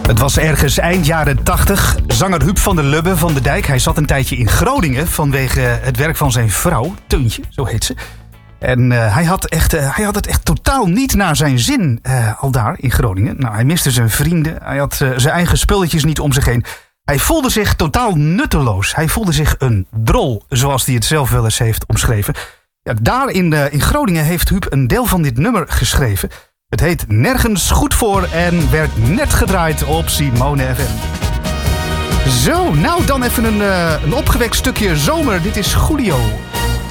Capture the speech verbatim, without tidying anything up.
Het was ergens eind jaren tachtig. Zanger Huub van der Lubbe van de Dijk. Hij zat een tijdje in Groningen vanwege het werk van zijn vrouw. Teuntje, zo heet ze. En uh, hij, had echt, uh, hij had het echt totaal niet naar zijn zin uh, al daar in Groningen. Nou, hij miste zijn vrienden. Hij had uh, zijn eigen spulletjes niet om zich heen. Hij voelde zich totaal nutteloos. Hij voelde zich een drol, zoals hij het zelf wel eens heeft omschreven. Ja, daar in, uh, in Groningen heeft Huub een deel van dit nummer geschreven. Het heet Nergens Goed Voor en werd net gedraaid op Simone F M. Zo, nou dan even een, uh, een opgewekt stukje zomer. Dit is Julio.